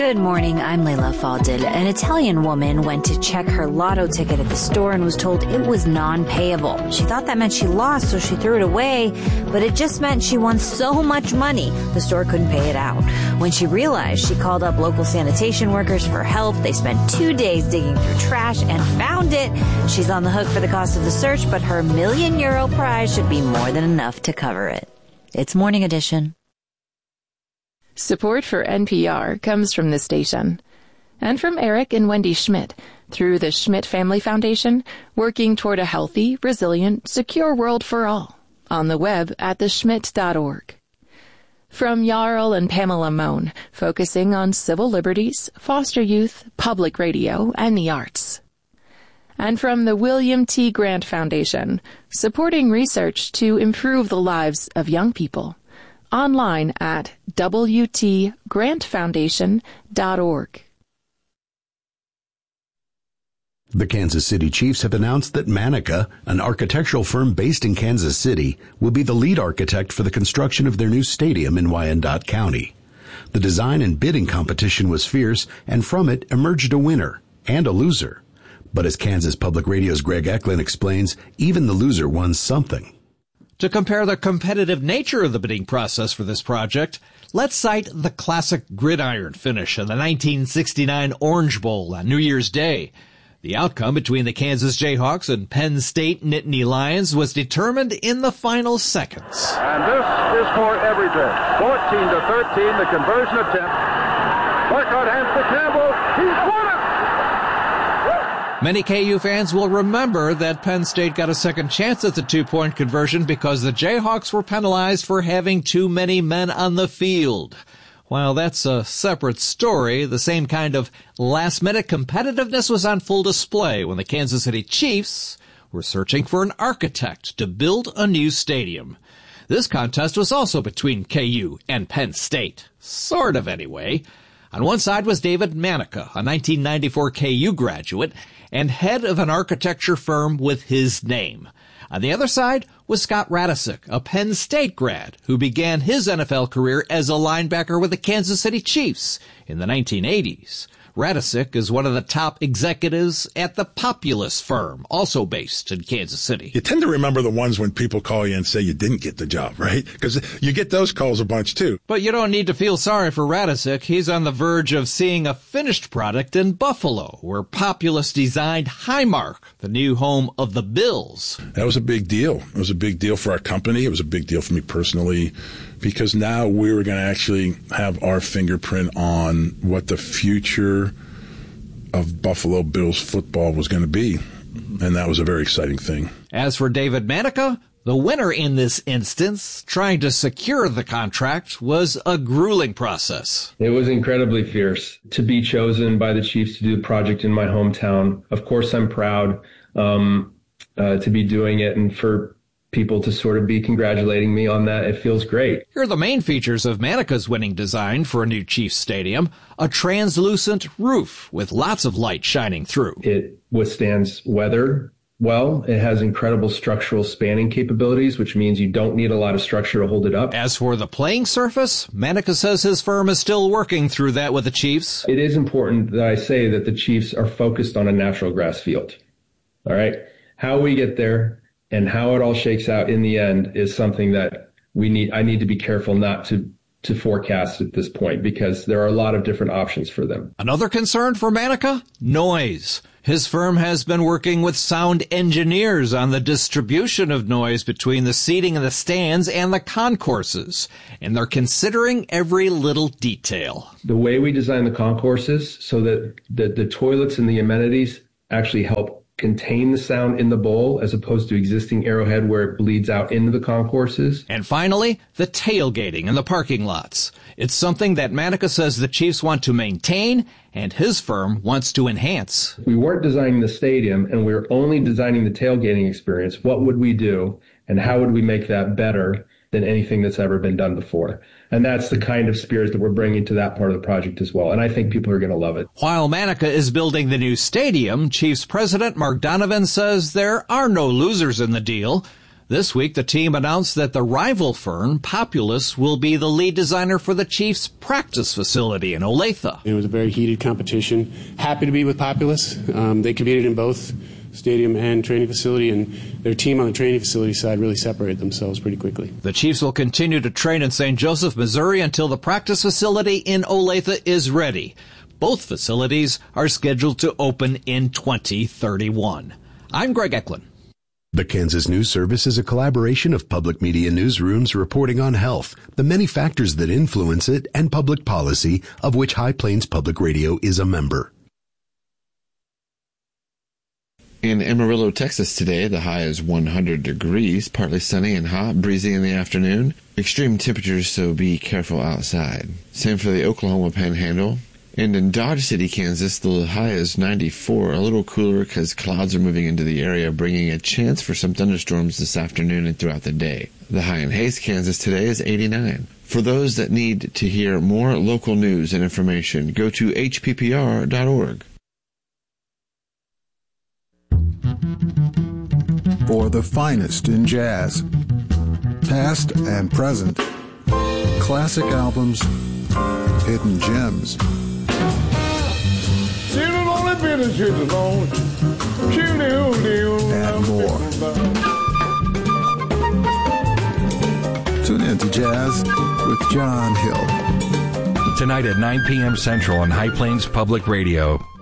Good morning, I'm Layla Falded. An Italian woman went to check her lotto ticket at the store and was told it was non-payable. She thought that meant she lost, so she threw it away, but it just meant she won so much money, the store couldn't pay it out. When she realized, she called up local sanitation workers for help. They spent 2 days digging through trash and found it. She's on the hook for the cost of the search, but her €1 million prize should be more than enough to cover it. It's Morning Edition. Support for NPR comes from this station and from Eric and Wendy Schmidt through the Schmidt Family Foundation, working toward a healthy, resilient, secure world for all. On the web at theschmidt.org. From Jarl and Pamela Mohn, focusing on civil liberties, foster youth, public radio, and the arts. And from the William T. Grant Foundation, supporting research to improve the lives of young people. Online at wtgrantfoundation.org. The Kansas City Chiefs have announced that Manica, an architectural firm based in Kansas City, will be the lead architect for the construction of their new stadium in Wyandotte County. The design and bidding competition was fierce, and from it emerged a winner and a loser. But as Kansas Public Radio's Greg Eklund explains, even the loser won something. To compare the competitive nature of the bidding process for this project, let's cite the classic gridiron finish of the 1969 Orange Bowl on New Year's Day. The outcome between the Kansas Jayhawks and Penn State Nittany Lions was determined in the final seconds. And this is for everything. 14-13, the conversion attempt. Marquardt hands to Campbell. He's won it! Many KU fans will remember that Penn State got a second chance at the two-point conversion because the Jayhawks were penalized for having too many men on the field. While that's a separate story, the same kind of last-minute competitiveness was on full display when the Kansas City Chiefs were searching for an architect to build a new stadium. This contest was also between KU and Penn State. Sort of, anyway. On one side was David Manica, a 1994 KU graduate and head of an architecture firm with his name. On the other side was Scott Radisick, a Penn State grad who began his NFL career as a linebacker with the Kansas City Chiefs in the 1980s. Radisick is one of the top executives at the Populous firm, also based in Kansas City. You tend to remember the ones when people call you and say you didn't get the job, right? Because you get those calls a bunch, too. But you don't need to feel sorry for Radisick. He's on the verge of seeing a finished product in Buffalo, where Populous designed Highmark, the new home of the Bills. That was a big deal. It was a big deal for our company. It was a big deal for me personally, because now we were going to actually have our fingerprint on what the future of Buffalo Bills football was going to be. And that was a very exciting thing. As for David Manica, the winner in this instance, trying to secure the contract was a grueling process. It was incredibly fierce to be chosen by the Chiefs to do the project in my hometown. Of course, I'm proud to be doing it, and for people to sort of be congratulating me on that. It feels great. Here are the main features of Manica's winning design for a new Chiefs stadium: a translucent roof with lots of light shining through. It withstands weather well. It has incredible structural spanning capabilities, which means you don't need a lot of structure to hold it up. As for the playing surface, Manica says his firm is still working through that with the Chiefs. It is important that I say that the Chiefs are focused on a natural grass field. All right? How we get there and how it all shakes out in the end is something that I need to be careful not to forecast at this point, because there are a lot of different options for them. Another concern for Manica? Noise. His firm has been working with sound engineers on the distribution of noise between the seating in the stands and the concourses, and they're considering every little detail. The way we design the concourses so that the toilets and the amenities actually help contain the sound in the bowl as opposed to existing Arrowhead where it bleeds out into the concourses. And finally, the tailgating in the parking lots. It's something that Manica says the Chiefs want to maintain and his firm wants to enhance. We weren't designing the stadium and we were only designing the tailgating experience. What would we do and how would we make that better than anything that's ever been done before? And that's the kind of spirit that we're bringing to that part of the project as well. And I think people are going to love it. While Manica is building the new stadium, Chiefs President Mark Donovan says there are no losers in the deal. This week, the team announced that the rival firm, Populous, will be the lead designer for the Chiefs' practice facility in Olathe. It was a very heated competition. Happy to be with Populous. They competed in both stadium and training facility, and their team on the training facility side really separated themselves pretty quickly. The Chiefs will continue to train in St. Joseph, Missouri until the practice facility in Olathe is ready. Both facilities are scheduled to open in 2031. I'm Greg Eklund. The Kansas News Service is a collaboration of public media newsrooms reporting on health, the many factors that influence it, and public policy, of which High Plains Public Radio is a member. In Amarillo, Texas today, the high is 100 degrees, partly sunny and hot, breezy in the afternoon. Extreme temperatures, so be careful outside. Same for the Oklahoma Panhandle. And in Dodge City, Kansas, the high is 94, a little cooler because clouds are moving into the area, bringing a chance for some thunderstorms this afternoon and throughout the day. The high in Hays, Kansas today is 89. For those that need to hear more local news and information, go to hppr.org. For the finest in jazz, past and present, classic albums, hidden gems, and more. Tune in to Jazz with John Hill. Tonight at 9 p.m. Central on High Plains Public Radio.